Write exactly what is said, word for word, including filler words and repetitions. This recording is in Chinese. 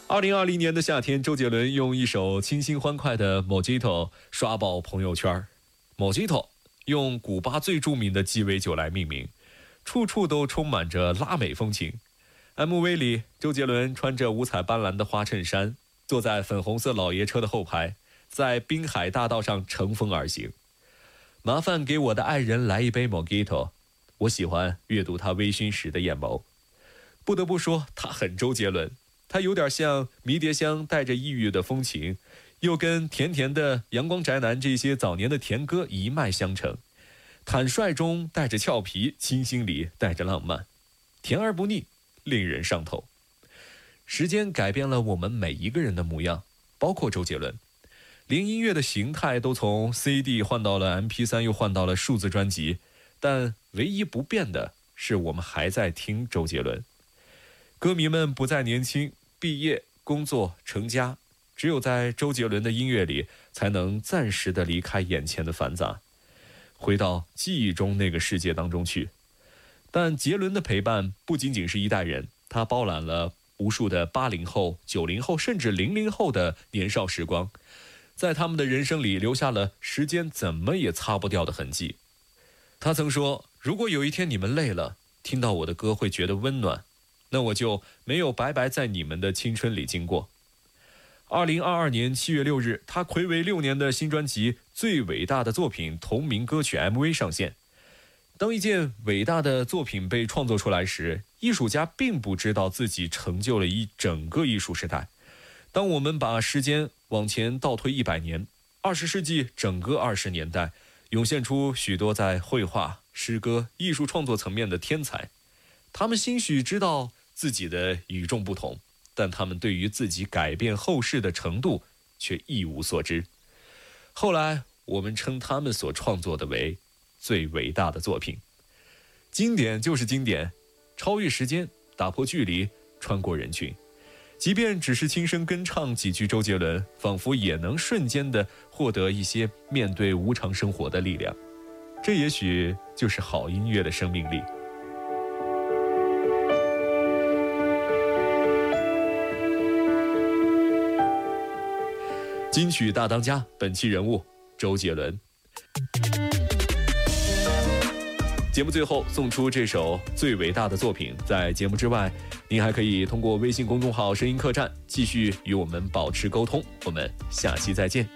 二零二零年的夏天，周杰伦用一首清新欢快的《Mojito》刷爆朋友圈。Mojito 用古巴最著名的鸡尾酒来命名，处处都充满着拉美风情。M V 里，周杰伦穿着五彩斑斓的花衬衫，坐在粉红色老爷车的后排，在滨海大道上乘风而行。麻烦给我的爱人来一杯 Mojito， 我喜欢阅读他微醺时的眼眸。不得不说，他很周杰伦。他有点像迷迭香带着异域的风情，又跟甜甜的阳光宅男这些早年的甜歌一脉相承。坦率中带着俏皮，清新里带着浪漫，甜而不腻，令人上头。时间改变了我们每一个人的模样，包括周杰伦，连音乐的形态都从 C D 换到了 M P 三， 又换到了数字专辑，但唯一不变的是我们还在听周杰伦。歌迷们不再年轻，毕业、工作、成家，只有在周杰伦的音乐里，才能暂时的离开眼前的繁杂，回到记忆中那个世界当中去。但杰伦的陪伴不仅仅是一代人，他包揽了无数的八零后、九零后，甚至零零后的年少时光，在他们的人生里留下了时间怎么也擦不掉的痕迹。他曾说，如果有一天你们累了，听到我的歌会觉得温暖，那我就没有白白在你们的青春里经过。二零二二年七月六日，他睽违六年的新专辑《最伟大的作品》同名歌曲 M V 上线。当一件伟大的作品被创作出来时，艺术家并不知道自己成就了一整个艺术时代。当我们把时间往前倒推一百年，二十世纪整个二十年代，涌现出许多在绘画、诗歌、艺术创作层面的天才。他们兴许知道自己的与众不同，但他们对于自己改变后世的程度却一无所知。后来我们称他们所创作的为最伟大的作品。经典就是经典，超越时间，打破距离，穿过人群。即便只是轻声跟唱几句周杰伦，仿佛也能瞬间的获得一些面对无常生活的力量。这也许就是好音乐的生命力。金曲大当家，本期人物周杰伦。节目最后送出这首最伟大的作品。在节目之外，您还可以通过微信公众号声音客栈继续与我们保持沟通。我们下期再见。